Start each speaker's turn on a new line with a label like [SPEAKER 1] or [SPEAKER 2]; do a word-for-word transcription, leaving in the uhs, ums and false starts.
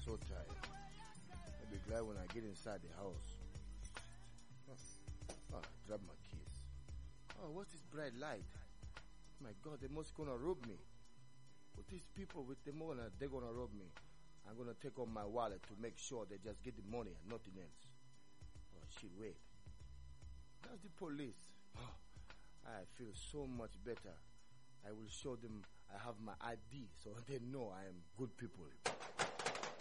[SPEAKER 1] so tired. I'll be glad when I get inside the house. Oh, oh I dropped my keys. Oh, what's this bright light? My God, they must gonna rob me. With these people, with them gonna, they're gonna rob me. I'm gonna take out my wallet to make sure they just get the money and nothing else. Oh shit, wait. That's the police. Oh, I feel so much better. I will show them I have my I D so they know I am good people.